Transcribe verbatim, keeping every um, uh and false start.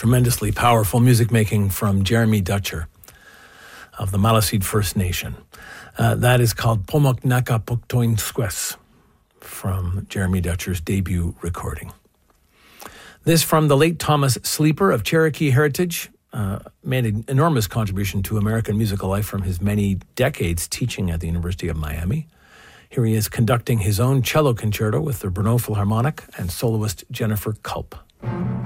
tremendously powerful music making from Jeremy Dutcher of the Maliseet First Nation. Uh, that is called Pomok Naka Poktoin Sques from Jeremy Dutcher's debut recording. This from the late Thomas Sleeper of Cherokee heritage, uh, made an enormous contribution to American musical life from his many decades teaching at the University of Miami. Here he is conducting his own cello concerto with the Brno Philharmonic and soloist Jennifer Culp.